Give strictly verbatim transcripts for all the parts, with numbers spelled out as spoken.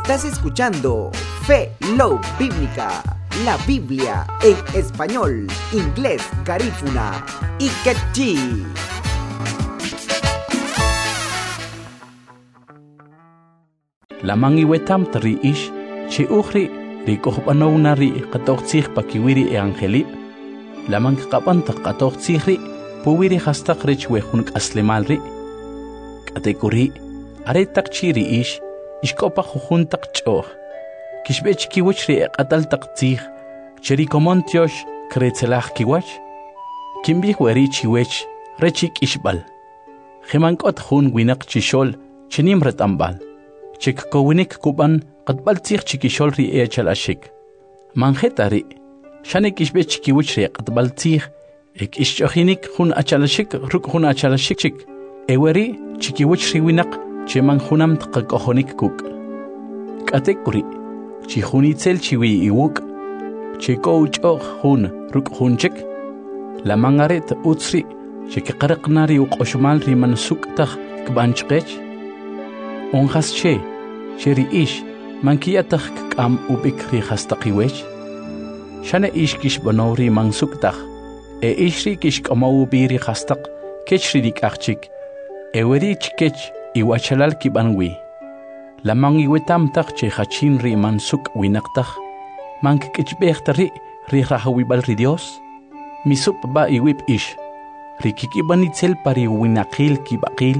Estás escuchando Fe Love Bíblica, la Biblia en español, inglés, garífuna y quechí. Lamang iwetam tari ish, chi ukhri, ri kohpanaw na ri katoktsik pakiwiri e angeli. Lamang kapan tak katoktsik ri, puwiri hastak rich wehun aslemal ri. Katekuri, are tak chiri ish, ishkopa juhun tak choh. Kishbech kiwich ri atal tak tsik, cheri komontiosh, kretzelach kiwach. Kimbih weri chiwech, rechik ishbal. Gemankot hun winak chishol, chinim retambal. Chik kowinik kuban qatbal tsik chikishol ri echal ashik. Manjeta ri, shanik ishbe chikiwich ri qatbal tsik, ek ishchohinik hun achalashik ruk hun achalashik chik. Eweri chikiwich ri winak che man hunam tqakohonik kuk. Katekuri, chi hunitzel chiwi iwuk, che kouchoh hun ruk hun chik. La mangaret utsri, chik qarqnari uqoshmal ri mansuk takh kbanchqech. Onjas che, cheri ish, mankiyatach kam ubik ri hastaqiwech. Shane ish kish banori mansuktach, e ishri kish kamaubi ri hastaq, kechri dik achik, e weri chikech iwachalal kibanwi. Lamang iwetamtach che hachin ri mansuk winaktach, mank kichbechtari ri rahawibal ri Dios. Misup ba iwip ish, ri kikibanitzel pari winakil kibakil.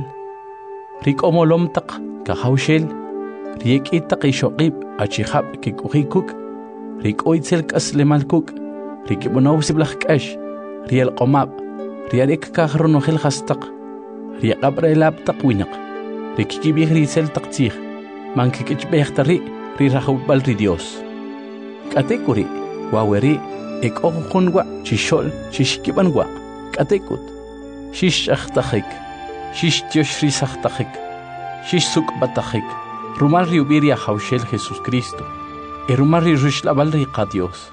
Rik omolom tak kahawshel, riek itak ishokib achihab kikuhikuk, rik oitzel kaslemal kuk, rik ibunaw siblach kash, riel komab, riarek kahronohel hastak, riek abrelab tak winak, rik kibih ritzel tak tsih, man kikichbehtari, rirahubal ri Dios. Katekuri, waweri, ek okukunwa, chishol, chishkibanwa, katekut, shish achtachik. Shish Dios risachtajik, shish suk batajik, rumar riubiria haushel Jesús Cristo, e rumar rishlaval riqa Dios.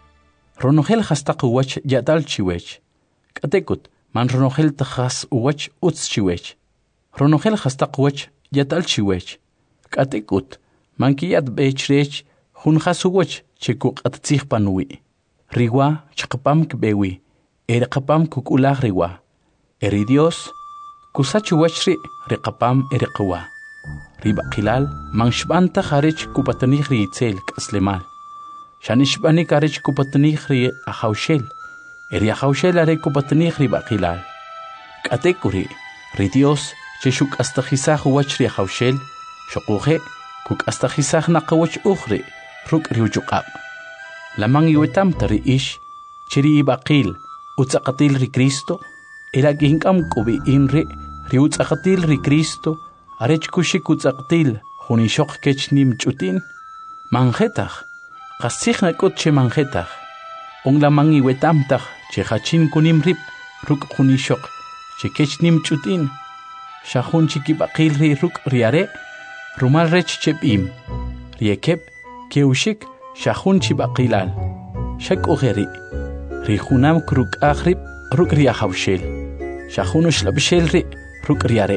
Ronogel hastak uwach yadal chiwech, katekut, man ronogel tajas uwach utz chiwech. Ronogel hastak uwach yadal chiwech, katekut, man kiyad bechrech, hunjas uwach chekuk atzich panui. Riwa chakapam kbewi, erekapam kukulah riwa, eri Dios, Kusachu wachri riqapam eriqwa. Riba qilal manshbanta kharich kupatanih ri itzel kaslemal. Shanishbani karich kupatanih ri ahawshel. Eri ahawshel are kupatanih riba qilal. Katekuri ri Dios cheshuk astajisaj wachri ahawshel. Shokuhe kuk astajisaj naqawach ukhri ruk riujuqab. Lamang iwetam tari ish chiri ibaqil utzaqatil ri Cristo. Era ginkam kubi inri riutzaqatil ri Cristo arech kushik utzaqatil hunishok kechnim chutin manjetach qasij nakut che manjetach on la mangi wetamtach che hachin kunim rip ruk hunishok che kechnim chutin shahun chikibaqil ri ruk riare rumal rech chepim riekep keushik shahun chibaqilal shak ugeri ri hunam kruk akhrib ruk riahawshel Shahunush labshel ri ruk riare.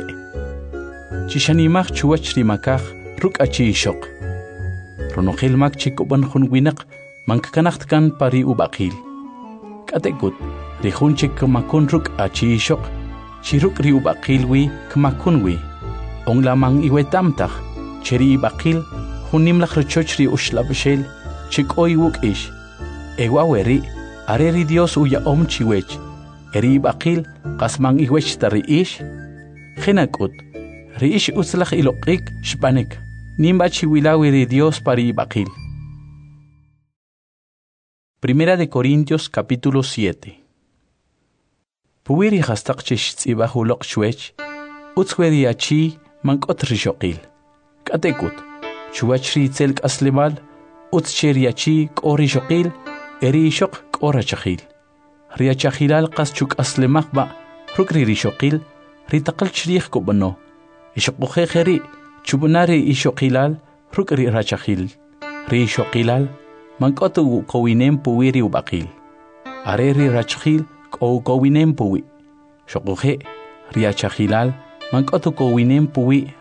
Chishanimach chuach rimakach ruk achi shok. Ronogel mak chikoban hun winak mankanacht kan pari ubakil. Katekut rihun chik makun ruk achi shok. Chiruk ri ubakil wi kmakun wi. Ong lamang iwetamtach cheri bakil hunim lach rechoch ri ushlabshel chik oy wuk ish. Ewa weri areri Dios uya om chiwech. Eri bakil qasmang iwech tari ish khinakut ri ish uslakh iloqik shpanik nimba chiwilawi ri Dios pari bakil. Primera de Corintios capítulo siete. Puwiri hastaq chishtsiba huloq shwech utzweri achi mankot rishoqil. Katekut chuwach ri tselk aslemal utzcheri achi kori shoqil eri shoq kora chaqil. Riachahilal qas chuk aslemaq ba rukri rishoqil ritaqal chrih kubano ishoqoje kheri chubunari ishoqilal rukri rachahil rishoqilal manqotu kowinem puwiri ubaqil areri rachahil ko kowinem puwi shoqoje riachahilal manqotu kowinem puwi